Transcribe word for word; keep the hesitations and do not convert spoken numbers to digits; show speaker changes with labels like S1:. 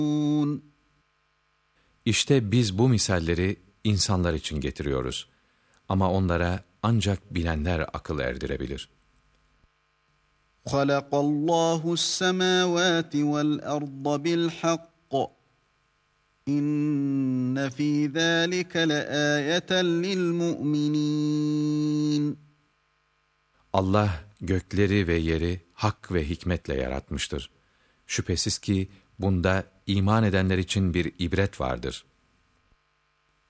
S1: İşte biz bu misalleri insanlar için getiriyoruz. Ama onlara ancak bilenler akıl erdirebilir.
S2: خَلَقَ اللّٰهُ السَّمَاوَاتِ وَالْأَرْضَ بِالْحَقِّ İnne fî zâlike leâyeten lilmu'minîn.
S1: Allah gökleri ve yeri hak ve hikmetle yaratmıştır. Şüphesiz ki bunda iman edenler için bir ibret vardır.